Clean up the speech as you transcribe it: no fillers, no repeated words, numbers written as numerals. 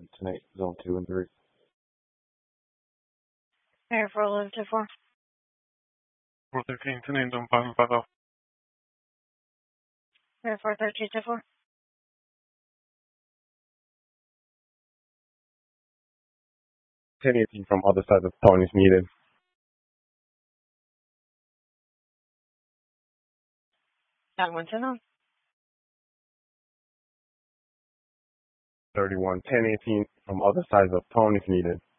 tonight, zone 2 and 3. Air 411 to 4. 413 tonight, zone 5 and 5 off. Air 413 to 4. 1018 from other side of town is needed. 9110. 31, 1018 from other sides of town is needed.